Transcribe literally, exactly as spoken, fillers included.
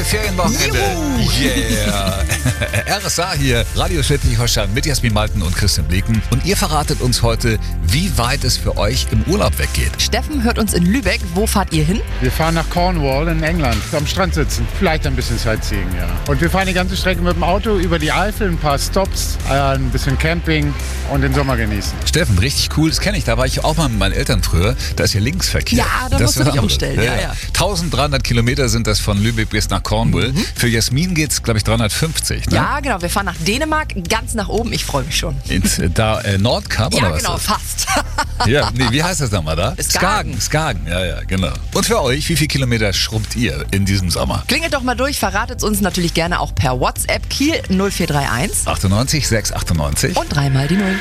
Ferienwochenende. Yeah. R S A hier, Radio Schleswig-Holstein mit Jasmin Malten und Christian Bleken. Und ihr verratet uns heute, wie weit es für euch im Urlaub weggeht. Steffen hört uns in Lübeck. Wo fahrt ihr hin? Wir fahren nach Cornwall in England. Am Strand sitzen. Vielleicht ein bisschen Sightseeing, ja. Und wir fahren die ganze Strecke mit dem Auto über die Eifel, ein paar Stops, äh, ein bisschen Camping und den Sommer genießen. Steffen, richtig cool, das kenne ich. Da war ich auch mal mit meinen Eltern früher. Da ist ja Linksverkehr. Ja, da das musst du dich andere. umstellen. Ja, ja. eintausenddreihundert Kilometer sind das von Lübeck bis nach Cornwall. Mhm. Für Jasmin geht es, glaube ich, dreihundertfünfzig. Ne? Ja, genau. Wir fahren nach Dänemark, ganz nach oben. Ich freue mich schon. Ins, äh, da äh, Nordkap ja, oder was? Genau, fast. Ja, nee, wie heißt das nochmal da? Skagen. Skagen, ja, ja, genau. Und für euch, wie viele Kilometer schrubbt ihr in diesem Sommer? Klingelt doch mal durch, verratet uns natürlich gerne auch per WhatsApp. Kiel null vier drei eins achtundneunzig sechs achtundneunzig und dreimal die Null.